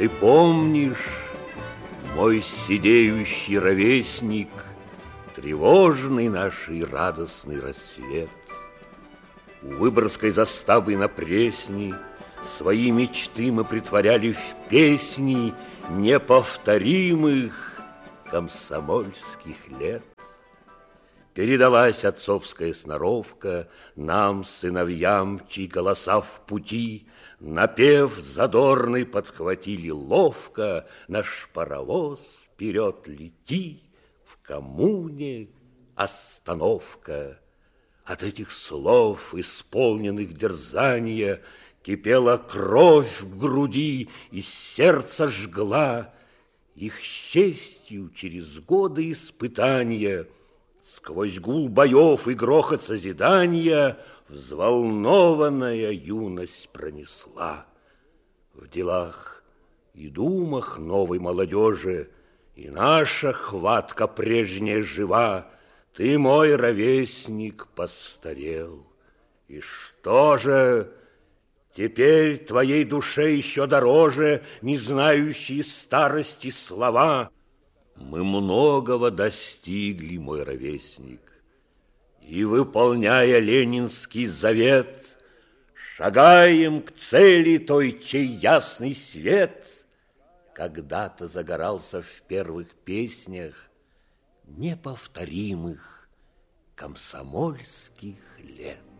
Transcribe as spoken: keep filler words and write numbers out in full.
Ты помнишь, мой сидеющий ровесник, тревожный наш и радостный рассвет? У Выборгской заставы на Пресне свои мечты мы притворяли в песни неповторимых комсомольских лет. Передалась отцовская сноровка нам, сыновьям, чьи голоса в пути, напев задорный подхватили ловко, наш паровоз вперед лети, в коммуне остановка. От этих слов, исполненных дерзания, кипела кровь в груди, и сердце жгла. Их честью через годы испытания сквозь гул боев и грохот созидания взволнованная юность пронесла. В делах и думах новой молодежи и наша хватка прежняя жива. Ты, мой ровесник, постарел. И что же теперь твоей душе еще дороже не знающие старости слова? Мы многого достигли, мой ровесник, и, выполняя ленинский завет, шагаем к цели той, чей ясный свет когда-то загорался в первых песнях неповторимых комсомольских лет.